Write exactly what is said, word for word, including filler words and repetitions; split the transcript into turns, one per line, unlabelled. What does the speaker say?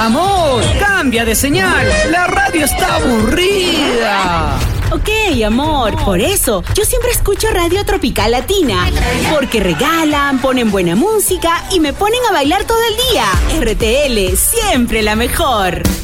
Amor, cambia de señal. La radio está aburrida.
Ok, amor, por eso yo siempre escucho Radio Tropical Latina, porque regalan, ponen buena música y me ponen a bailar todo el día. R T L, siempre la mejor.